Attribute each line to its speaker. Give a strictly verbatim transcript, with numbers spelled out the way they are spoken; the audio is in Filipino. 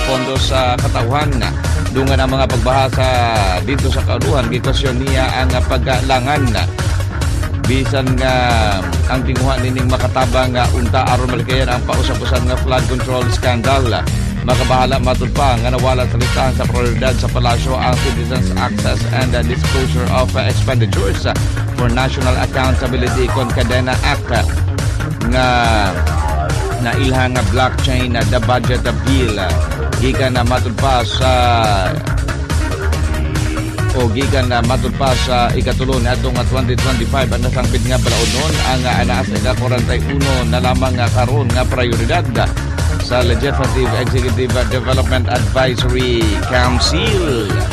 Speaker 1: pondo sa katawhan. Dungan ang mga pagbahasa dito sa kauluhan, gikasyon niya ang paglangan bisan nga ang tinguhan nining makatabang nga unta aron malikayan ang pausap-usap nga flood control scandal. Makabahala matud pa nga nawala talitan sa prioridad sa palasyo ang Citizens Access and uh, Disclosure of uh, Expenditures uh, for National Accountability kon Kadena Act uh, nga nailhang nga blockchain na uh, the budget bill uh, gikan na matud pa sa o gikan na matud pa sa ikatulo na atong twenty twenty-five ang nasangpit nga balaod nun ang uh, anaas na forty-one na lamang nga karon nga prioridad uh, sa Legislative Executive Development Advisory Council.